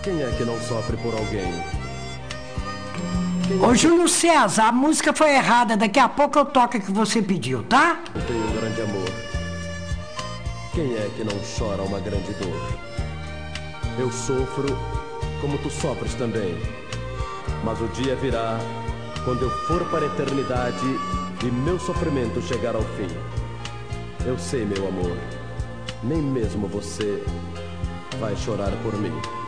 Quem é que não sofre por alguém? Ô, Júlio César, a música foi errada. Daqui a pouco eu toco a que você pediu, tá? Eu tenho um grande amor. Quem é que não chora uma grande dor? Eu sofro como tu sofres também. Mas o dia virá quando eu for para a eternidade e meu sofrimento chegar ao fim. Eu sei, meu amor, nem mesmo você vai chorar por mim.